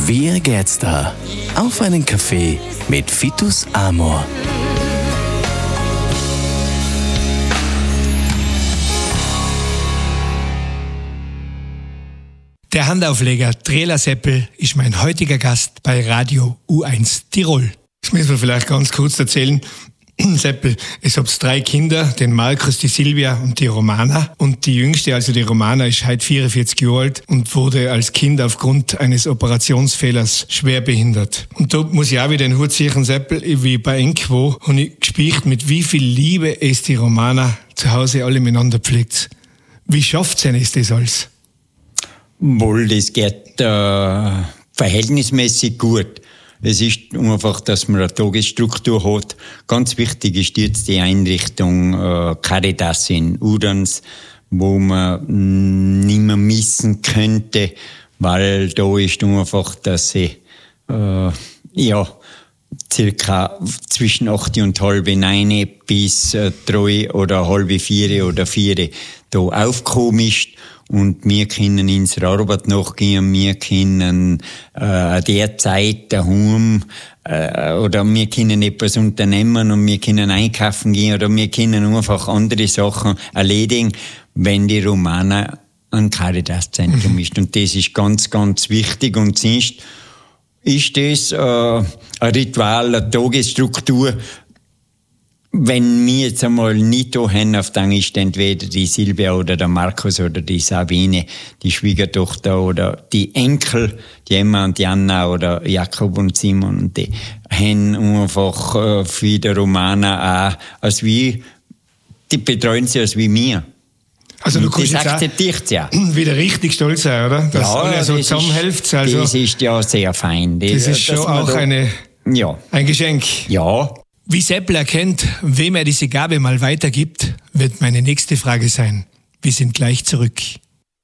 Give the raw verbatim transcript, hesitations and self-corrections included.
Wie geht's da? Auf einen Kaffee mit Vitus Amor. Der Handaufleger Trela Seppel ist mein heutiger Gast bei Radio U eins Tirol. Das müssen wir vielleicht ganz kurz erzählen. Seppel, es hat drei Kinder, den Markus, die Silvia und die Romana. Und die jüngste, also die Romana, ist heute vierundvierzig Jahre alt und wurde als Kind aufgrund eines Operationsfehlers schwer behindert. Und da muss ich auch wieder den Hut ziehen, Seppel, wie bei Enquo, habe ich gespielt, mit wie viel Liebe es die Romana zu Hause alle miteinander pflegt. Wie schafft sie es das alles? Wohl, das geht äh, verhältnismäßig gut. Es ist einfach, dass man eine Tagesstruktur hat. Ganz wichtig ist jetzt die Einrichtung äh, Caritas in Udans, wo man nicht mehr missen könnte, weil da ist einfach, dass sie äh, ja, circa zwischen acht und halb neun bis äh, drei oder halb vier oder vier da aufgekommen ist. Und wir können unserer Arbeit nachgehen, wir können äh, der Zeit daheim äh, oder wir können etwas unternehmen und wir können einkaufen gehen oder wir können einfach andere Sachen erledigen, wenn die Romana ein Caritas-Zentrum mhm. ist. Und das ist ganz, ganz wichtig. Und sonst ist das äh, ein Ritual, eine Tagesstruktur. Wenn wir jetzt einmal nicht da haben, dann ist entweder die Silvia oder der Markus oder die Sabine, die Schwiegertochter oder die Enkel, die Emma und die Anna oder Jakob und Simon, und die haben einfach äh, für die Romana auch, als wie, die betreuen sie als wie wir. Also du kannst das akzeptiert ja. Wieder richtig stolz sein, oder? Dass ja, alle so zusammenhelft. Also, das ist ja sehr fein. Das, das ist schon auch da, eine, ja. ein Geschenk. Ja. Wie Seppel erkennt, wem er diese Gabe mal weitergibt, wird meine nächste Frage sein. Wir sind gleich zurück.